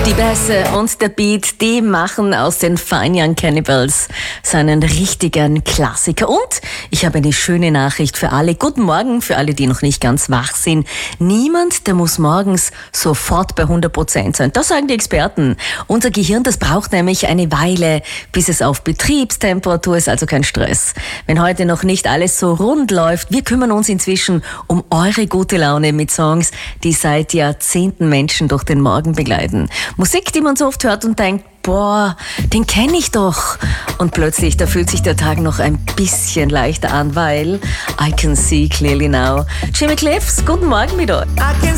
Die Bässe und der Beat, die machen aus den Fine Young Cannibals seinen richtigen Klassiker. Und ich habe eine schöne Nachricht für alle. Guten Morgen für alle, die noch nicht ganz wach sind. Niemand, der muss morgens sofort bei 100% sein. Das sagen die Experten. Unser Gehirn, das braucht nämlich eine Weile, bis es auf Betriebstemperatur ist, also kein Stress. Wenn heute noch nicht alles so rund läuft, wir kümmern uns inzwischen um eure gute Laune mit Songs, die seit Jahrzehnten Menschen durch den Morgen begleiten. Musik, die man so oft hört und denkt, boah, den kenne ich doch. Und plötzlich, da fühlt sich der Tag noch ein bisschen leichter an, weil I can see clearly now. Jimmy Cliffs, guten Morgen mit euch.